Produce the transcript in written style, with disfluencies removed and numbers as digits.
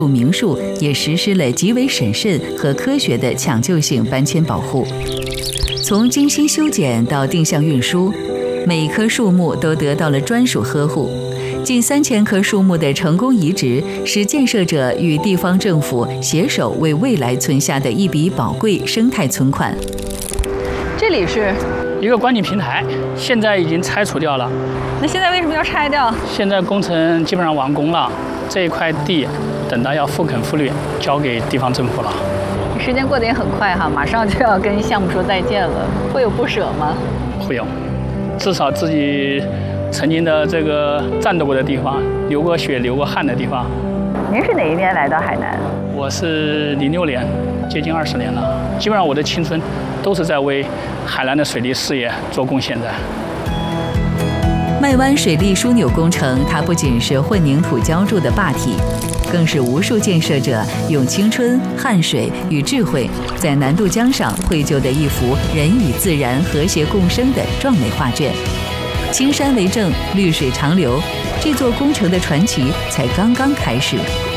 名树也实施了极为审慎和科学的抢救性搬迁保护。从精心修剪到定向运输，每一棵树木都得到了专属呵护。近3000棵树木的成功移植，是建设者与地方政府携手为未来存下的一笔宝贵生态存款。 这里是一个观景平台，现在已经拆除掉了。 那现在为什么要拆掉？ 现在工程基本上完工了，这一块地等到要复垦复绿，交给地方政府了。 时间过得也很快哈，马上就要跟项目说再见了，会有不舍吗？ 会有，至少自己曾经的这个战斗过的地方，流过血、流过汗的地方。 您是哪一年来到海南？ 我是06年，接近20年了。基本上我的青春都是在为海南的水利事业做贡献的。 麦湾水利枢纽工程，它不仅是混凝土浇筑的坝体，更是无数建设者用青春、汗水与智慧，在南渡江上绘就的一幅人与自然和谐共生的壮美画卷。青山为证，绿水长流，这座工程的传奇才刚刚开始。